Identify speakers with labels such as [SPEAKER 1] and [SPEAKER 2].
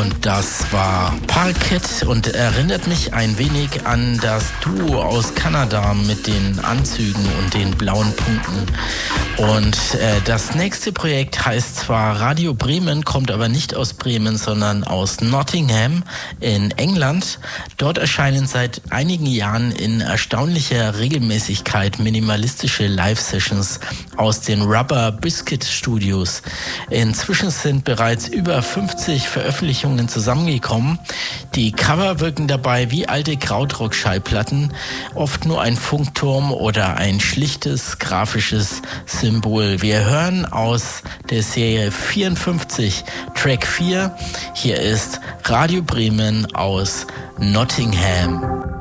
[SPEAKER 1] Und das war Parquet und erinnert mich ein wenig an das Duo aus Kanada mit den Anzügen und den blauen Punkten. Und das nächste Projekt heißt zwar Radio Bremen, kommt aber nicht aus Bremen, sondern aus Nottingham in England. Dort erscheinen seit einigen Jahren in erstaunlicher Regelmäßigkeit minimalistische Live-Sessions aus den Rubber Biscuit Studios. Inzwischen sind bereits über 50 Veröffentlichungen zusammengekommen. Die Cover wirken dabei wie alte Krautrock-Schallplatten, oft nur ein Funkturm oder ein schlichtes grafisches Symbol. Wir hören aus der Serie 54 Track 4. Hier ist Radio Bremen aus Nottingham.